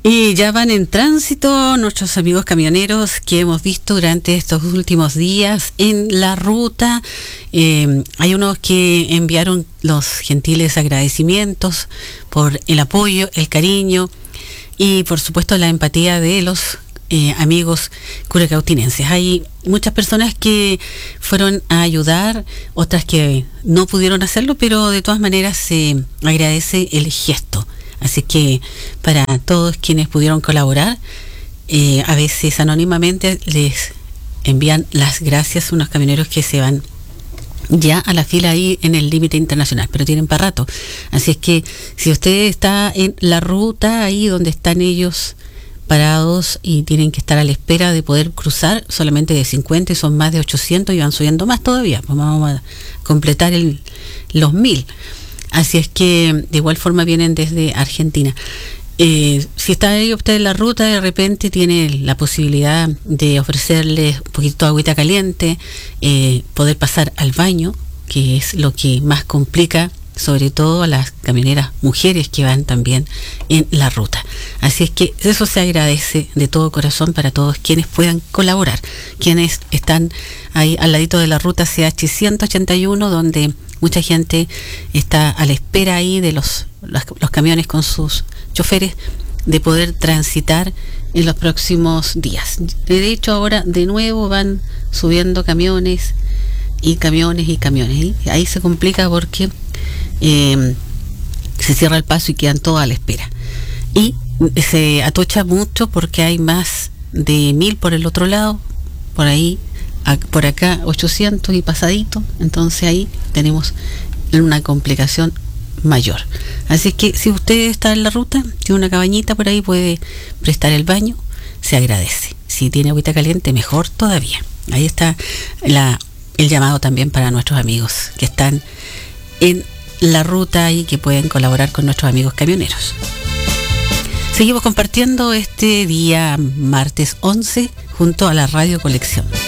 Y ya van en tránsito nuestros amigos camioneros que hemos visto durante estos últimos días en la ruta. Hay unos que enviaron los gentiles agradecimientos por el apoyo, el cariño y por supuesto la empatía de los amigos curacautinenses. Hay muchas personas que fueron a ayudar, otras que no pudieron hacerlo, pero de todas maneras se agradece el gesto. Así que para todos quienes pudieron colaborar, a veces anónimamente les envían las gracias a unos camioneros que se van ya a la fila ahí en el límite internacional, pero tienen para rato. Así es que si usted está en la ruta, ahí donde están ellos parados y tienen que estar a la espera de poder cruzar, solamente de 50 y son más de 800 y van subiendo más todavía, pues vamos a completar los 1000. Así es que de igual forma vienen desde Argentina. Si está ahí usted en la ruta, de repente tiene la posibilidad de ofrecerles un poquito de agüita caliente, poder pasar al baño, que es lo que más complica, sobre todo a las camioneras mujeres que van también en la ruta. Así es que eso se agradece de todo corazón para todos quienes puedan colaborar, quienes están ahí al ladito de la ruta CH 181, donde mucha gente está a la espera ahí de los camiones con sus choferes de poder transitar en los próximos días. De hecho, ahora de nuevo van subiendo camiones y camiones y camiones. Y ahí se complica porque se cierra el paso y quedan todos a la espera. Y se atocha mucho porque hay más de 1000 por el otro lado, por ahí, por acá 800 y pasadito. Entonces ahí tenemos una complicación mayor. Así que si usted está en la ruta, tiene una cabañita por ahí, puede prestar el baño, se agradece. Si tiene agüita caliente, mejor todavía. Ahí está el llamado también para nuestros amigos que están en la ruta y que pueden colaborar con nuestros amigos camioneros. Seguimos compartiendo este día martes 11 junto a la Radio Colección.